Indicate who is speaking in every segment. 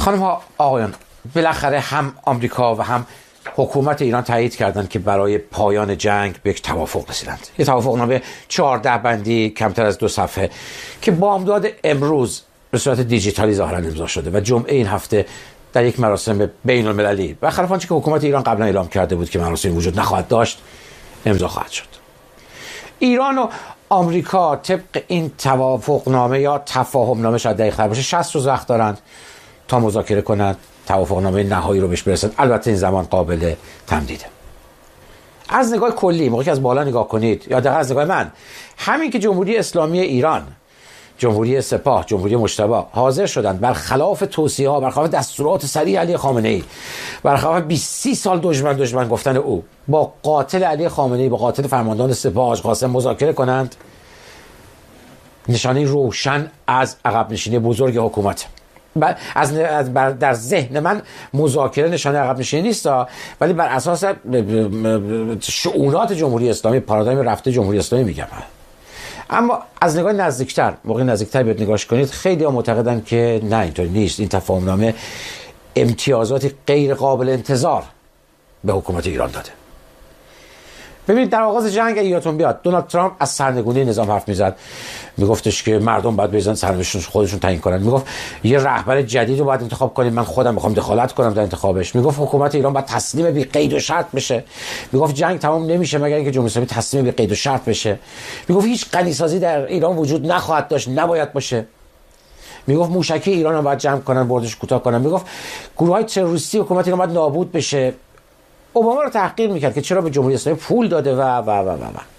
Speaker 1: خانم ها آقایان، بالاخره هم آمریکا و هم حکومت ایران تایید کردند که برای پایان جنگ به یک توافق رسیدند. یک توافقنامه 14 بندی کمتر از 2 صفحه که بامداد امروز به صورت دیجیتالی ظاهرا امضا شده و جمعه این هفته در یک مراسم بین المللی و خلاف آنچه که حکومت ایران قبلا اعلام کرده بود که مراسم وجود نخواهد داشت امضا خواهد شد. ایران و آمریکا طبق این توافقنامه یا تفاهمنامه، شاید دقیق‌تر باشه، 60 روز وقت دارند تا مذاکره کنند، توافقنامه نهایی رو بهش برسند. البته این زمان قابل تمدیده. از نگاه کلی، موقعی که از بالا نگاه کنید یا دقیقاً از نگاه من، همین که جمهوری اسلامی ایران، جمهوری سپاه، جمهوری مجتبی حاضر شدند برخلاف توصیه‌ها، برخلاف دستورات سریع علی خامنه‌ای، برخلاف 20 سال دشمن گفتن او، با قاتل علی خامنه‌ای، با قاتل فرماندهان سپاه حاج قاسم مذاکره کنند، نشانه روشن از عقب نشینی بزرگ حکومت. در ذهن من مذاکره نشانه عقب نشینی نیست، ولی بر اساس شؤونات جمهوری اسلامی، پارادایم رفته جمهوری اسلامی میگم. اما از نگاه نزدیکتر، موقع نزدیکتر بیاد نگاش کنید، خیلی ها معتقدن که نه، اینطوری نیست. این تفاهمنامه امتیازات غیر قابل انتظار به حکومت ایران داده. ببینید، در آغاز جنگ اگه یادتون بیاد، دونالد ترامپ از سرنگونی نظام حرف میزد، میگفتش که مردم باید بزنن سرنوشتشون خودشون تعیین کنن. میگفت یه رهبر جدید رو باید انتخاب کنیم، من خودم میخوام دخالت کنم در انتخابش. میگفت حکومت ایران باید تسلیم بی قید و شرط بشه. میگفت جنگ تمام نمیشه مگر اینکه جمهوری اسلامی تسلیم بی قید و شرط بشه. میگفت هیچ غنیسازی در ایران وجود نخواهد داشت، نباید باشه. میگفت موشکی ایران رو باید جمع کنن، بردش کوتاه کنن. میگفت گروه‌های تروریستی حکومت ایران باید نابود بشه. اوباما رو تحقیر میکرد که چرا به جمهوری اسلامی پول داده و.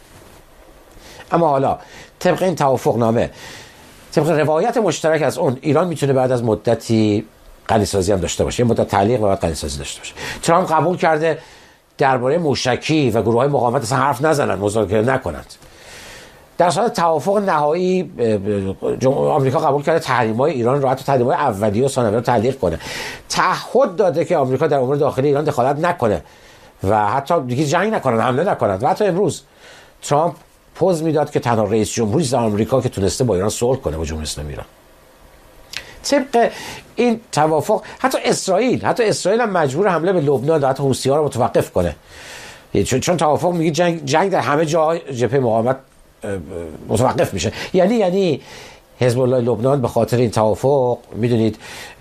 Speaker 1: اما حالا طبق این توافقنامه، طبق روایت مشترک از اون، ایران میتونه بعد از مدتی غنیسازی هم داشته باشه، یه مدت تعلیق و بعد غنیسازی داشته باشه. ترامپ قبول کرده درباره موشکی و گروه‌های مقاومت اصلا حرف نزنن، مذاکره نکنند. در صورت توافق نهایی آمریکا قبول کرده تحریم‌های ایران رو، حتی تحریم‌های اولیه و ثانویه رو تعلیق کنه. تعهد داده که آمریکا در امور داخلی ایران دخالت نکنه و حتی دیگه جنگ نکنن، حمله نکنن. و حتی امروز ترامپ پوز میداد که تنها رئیس جمهوری است آمریکا که تونسته با ایران صلح کنه، با جمهوری اسلامی ایران. طبق این توافق حتی اسرائیل هم مجبور حمله به لبنان و حتی حوثی‌ها رو متوقف کنه، چون توافق میگه جنگ در همه جای جبهه مقاومت متوقف میشه. یعنی حزب الله لبنان به خاطر این توافق، میدونید،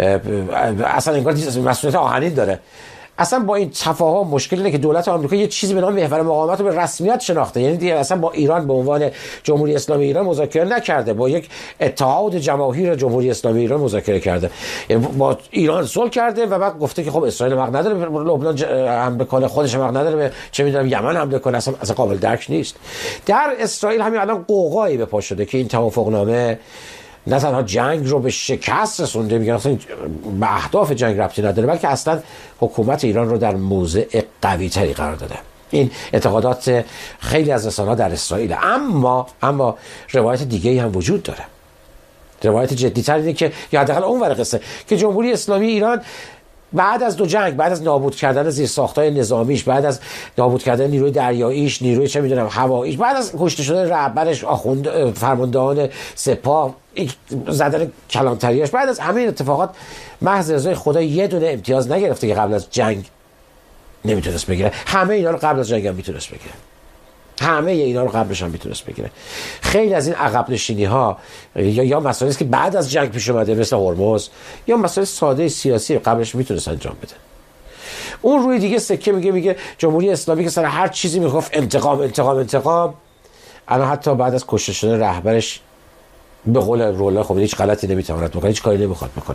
Speaker 1: اصلا انگار مسئولیت آهنین داره. اصلا با این تفاهم مشکل اینه که دولت آمریکا یه چیزی به نام محور مقاومت رو به رسمیت شناخته. یعنی دیگه اصلا با ایران به عنوان جمهوری اسلامی ایران مذاکره نکرده، با یک اتحاد جماهیر جمهوری اسلامی ایران مذاکره کرده. یعنی با ایران صلح کرده و بعد گفته که خب اسرائیل حق نداره به لبنان حمله کنه، خودش حق نداره به چه میدونم یمن حمله کنه. اصلا قابل درک نیست. در اسرائیل همین الان قوقایی به پا شده که این توافقنامه نه تنها جنگ رو به شکست رسونده، میگن اصلا به اهداف جنگ ربطی نداره، بلکه اصلا حکومت ایران رو در موضع قوی تری قرار داده. این اعتقادات خیلی از رسانه‌ها در اسرائیل. اما روایت دیگه‌ای هم وجود داره. روایت جدی‌تر اینه که یا حداقل اون ور قصه که جمهوری اسلامی ایران بعد از 2 جنگ، بعد از نابود کردن زیرساخت‌های نظامیش، بعد از نابود کردن نیروی دریاییش، نیروی چه میدونم هواییش، بعد از کشته شدن رهبرش، آخوند فرماندهان سپاه، زدن کلانتریاش، بعد از همه این اتفاقات، محض رضای خدا یه دونه امتیاز نگرفته که قبل از جنگ نمیتونست بگیره. همه اینا رو قبل از جنگ هم میتونست بگیره. همه اینا رو قبلش هم میتونست بگیره. خیلی از این عقب نشینی ها یا مسائلی که بعد از جنگ پیش اومده مثل هرمز، یا مسائل ساده سیاسی قبلش میتونست انجام بده. اون روی دیگه سکه میگه جمهوری اسلامی که سر هر چیزی میگفت انتقام، الان حتی بعد از کشته شدن رهبرش به قول رولا خب هیچ غلطی نمیتواند بکنه، هیچ کاری نمیخواد بکنه.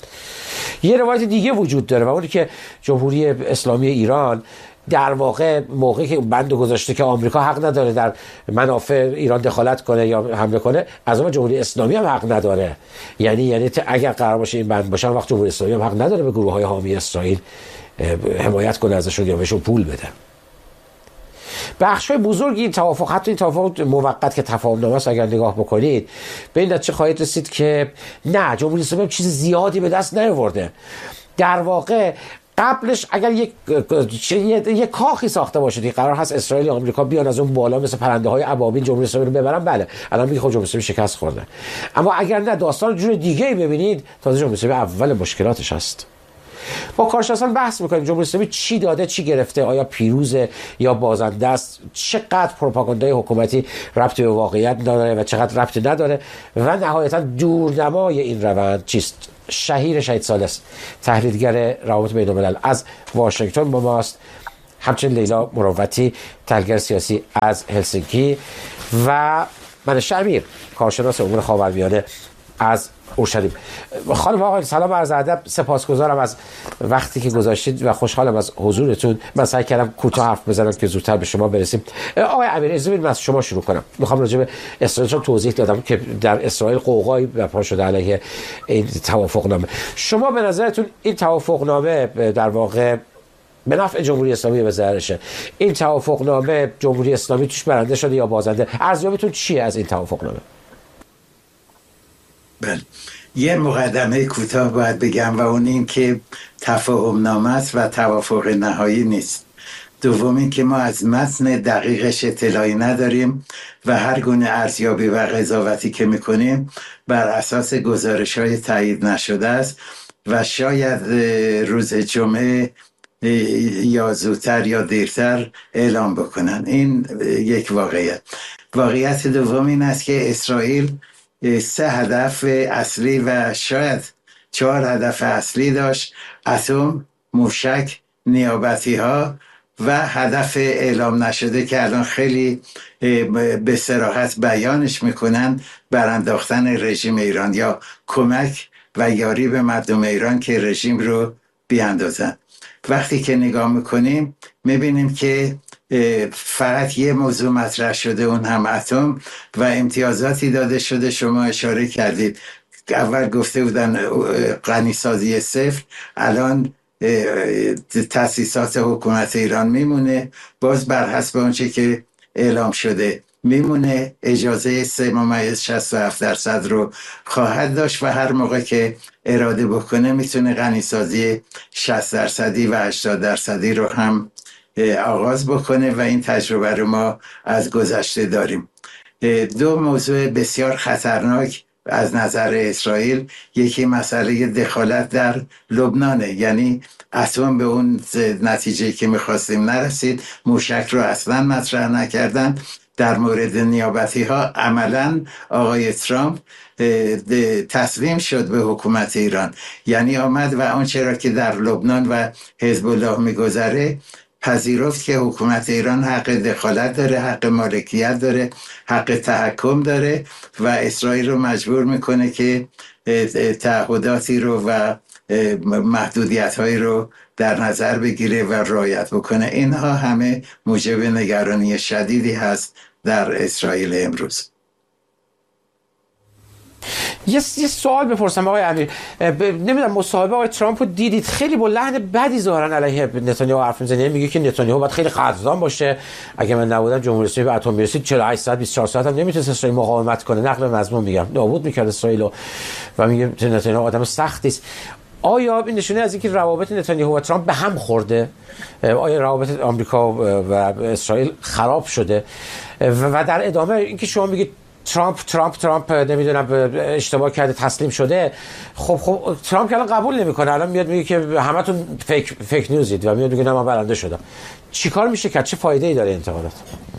Speaker 1: یه روایت دیگه وجود داره و اونی که جمهوری اسلامی ایران در واقع موقعی که بند گذاشته که آمریکا حق نداره در منافع ایران دخالت کنه یا حمله کنه، از اون جمهوری اسلامی هم حق نداره. یعنی اگر قرار باشه این بند باشه، وقت جمهوری اسلامی هم حق نداره به گروه‌های حامی اسرائیل حمایت کنه ازشون یا بهشون پول بده. بخش‌های بزرگی این توافق، حتی این توافق موقت که تفاهم‌نامه است، اگر نگاه بکنید به این نتیجه خواهید رسید که نه، جمهوری اسلامی چیز زیادی به دست نیاورده. در واقع قبلش اگر یک کاخی ساخته باشه که قرار هست اسرائیل یا آمریکا بیان از اون بالا مثل پرنده های ابابیل جمهوری اسلامی رو ببرن، بله الان میگه خب جمهوری اسلامی شکست خورده. اما اگر نه داستان جور دیگه ای ببینید، تازه جمهوری اسلامی اول مشکلاتش هست. با کارشناسان بحث میکنیم جمهوری اسلامی چی داده چی گرفته، آیا پیروزه یا بازنده است، چقدر پروپاگاندای حکومتی ربطی به واقعیت داره و چقدر ربطی نداره، و نهایتا دورنمای این روند چیست. شهیر شهید ثالث تحلیلگر روابط بین الملل از واشنگتن با ماست، همچنین لیلا مروتی تحلیلگر سیاسی از هلسینکی و من شرمیر کارشناس امور خاورمیانه از اورشلیم. خانم آقای سلام عرض ادب، سپاسگزارم از وقتی که گذاشتید و خوشحالم از حضورتون. من سعی کردم کوتاه حرف بزنم که زودتر به شما برسیم. آقای امیر اجازه بدید من از شما شروع کنم. میخوام راجع به اسرائیل توضیح دادم که در اسرائیل قوقایی برپا شده علیه این توافقنامه. شما به نظرتون این توافقنامه در واقع به نفع جمهوری اسلامی به ضررشه؟ این توافقنامه جمهوری اسلامی توش برنده شده یا بازنده؟ ارزیابیتون چیه از این توافقنامه؟
Speaker 2: بله، یه مقدمه کوتاه باید بگم و اون این که تفاهم نامه است و توافق نهایی نیست. دوم این که ما از متن دقیقش اطلاعی نداریم و هر گونه ارزیابی و قضاوتی که میکنیم بر اساس گزارش‌های تایید نشده است و شاید روز جمعه یا زودتر یا دیرتر اعلام بکنن. این یک واقعیت دوم این است که اسرائیل 3 هدف اصلی و شاید 4 هدف اصلی داشت: اتم، موشک، نیابتی ها و هدف اعلام نشده که الان خیلی به صراحت بیانش میکنن، برانداختن رژیم ایران یا کمک و یاری به مردم ایران که رژیم رو بیاندازن. وقتی که نگاه میکنیم میبینیم که فقط یه موضوع مطرح شده، اون هم اتم و امتیازاتی داده شده. شما اشاره کردید اول گفته بودن غنیسازی صفر، الان تأسیسات حکومت ایران میمونه، باز بر حسب اونچه که اعلام شده میمونه، اجازه 3.67% رو خواهد داشت و هر موقع که اراده بکنه میتونه غنیسازی 60% و 80% رو هم آغاز بکنه و این تجربه رو ما از گذشته داریم. 2 موضوع بسیار خطرناک از نظر اسرائیل، یکی مسئله دخالت در لبنانه، یعنی اصلا به اون نتیجه که میخواستیم نرسید، موشک رو اصلا مطرح نکردن. در مورد نیابتی ها عملا آقای ترامپ تسلیم شد به حکومت ایران، یعنی آمد و آنچه را که در لبنان و حزب الله میگذره پذیرفت که حکومت ایران حق دخالت داره، حق مالکیت داره، حق تحکم داره و اسرائیل رو مجبور میکنه که تعهداتی رو و محدودیت هایی رو در نظر بگیره و رعایت بکنه. اینها همه موجب نگرانی شدیدی هست در اسرائیل امروز.
Speaker 1: یه سوال بپرسم آقای امیر، نمیدونم مصاحبه آقای ترامپ رو دیدید؟ خیلی با لحن بدی ظاهرا علیه نتانیاهو حرف میزنه، میگه که نتانیاهو باید خیلی قدردان باشه، اگه من نبودم جمهوری اسلامی به اتم میرسید 48 ساعت 24 ساعت هم نمیتونه اسرائیل مقاومت کنه، نقل مضمون میگم، نابود میکرد اسرائیل و میگه نتانیاهو آدم سختی است. آیا این نشونه از اینکه روابط نتانیاهو و ترامپ به هم خورده؟ آیا روابط آمریکا و اسرائیل خراب شده؟ و در ادامه اینکه شما میگید ترامپ نمیدونم اشتباه کرده تسلیم شده، خب ترامپ که الان قبول نمیکنه، الان میاد میگه که همتون فیک نیوزید و میاد میگه نه من برنده شدم. چیکار میشه کرد؟ چه فایده ای داره انتقادات؟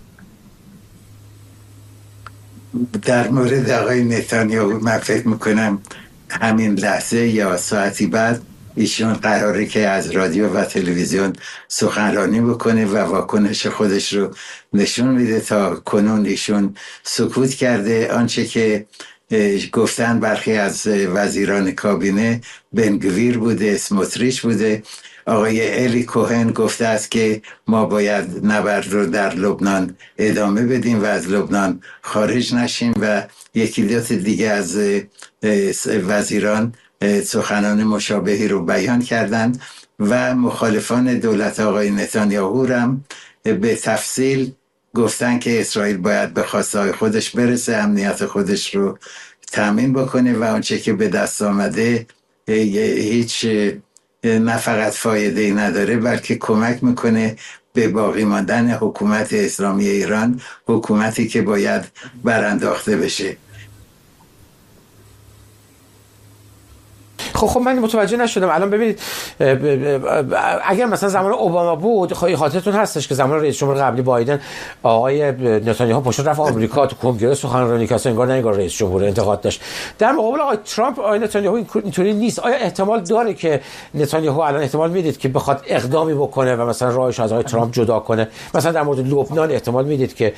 Speaker 2: در مورد آقای نتانیاهو من فکر میکنم همین لحظه یا ساعتی بعد ایشون قراره که از رادیو و تلویزیون سخنرانی بکنه و واکنش خودش رو نشون میده. تا کنون ایشون سکوت کرده. آنچه که گفتن برخی از وزیران کابینه، بنگویر بوده، اسموتریچ بوده. آقای الی کوهن گفته است که ما باید نبرد رو در لبنان ادامه بدیم و از لبنان خارج نشیم و یکی دو دیگه از وزیران سخنان مشابهی رو بیان کردند و مخالفان دولت آقای نتانیاهو هم به تفصیل گفتن که اسرائیل باید به خواستهای خودش برسه، امنیت خودش رو تامین بکنه و آنچه که به دست آمده هیچ نه فقط فایده نداره بلکه کمک میکنه به باقی ماندن حکومت اسلامی ایران، حکومتی که باید برانداخته بشه.
Speaker 1: خب من متوجه نشدم. الان ببینید اگر مثلا زمان اوباما بود، خاطرتون هستش که زمان رئیس جمهور قبلی بایدن آقای نتانیاهو پشت رفت آمریکا تو کنگره سخنرانی کرد، انگار نه انگار رئیس جمهور انتقاد داشت. در مقابل آقای ترامپ آقای نتانیاهو اینطوری نیست. آیا احتمال داره که نتانیاهو الان احتمال میدید که بخواد اقدامی بکنه و مثلا راهش از آقای ترامپ جدا کنه؟ مثلا در مورد لبنان احتمال میدید که